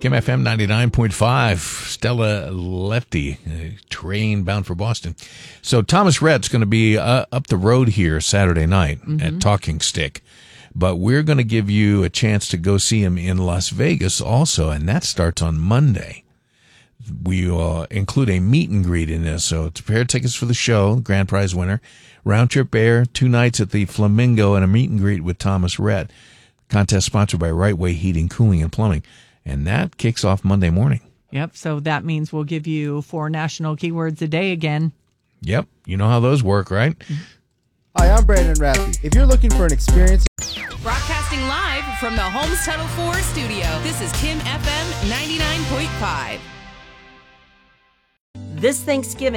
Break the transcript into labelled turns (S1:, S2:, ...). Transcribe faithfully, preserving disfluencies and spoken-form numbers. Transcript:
S1: Kim F M ninety-nine point five, Stella Lefty, a train bound for Boston. So Thomas Rhett's going to be uh, up the road here Saturday night mm-hmm. at Talking Stick. But we're going to give you a chance to go see him in Las Vegas also, and that starts on Monday. We uh, include a meet and greet in this, so it's a pair of tickets for the show, grand prize winner, round trip air, two nights at the Flamingo, and a meet and greet with Thomas Rhett. Contest sponsored by Right Way Heating, Cooling, and Plumbing. And that kicks off Monday morning.
S2: Yep, so that means we'll give you four national keywords a day again.
S1: Yep, you know how those work, right?
S3: Hi, I'm Brandon Raffy. If you're looking for an experience...
S4: Broadcasting live from the Holmes Tuttle Ford studio, this is Kim F M ninety-nine point five.
S5: This Thanksgiving,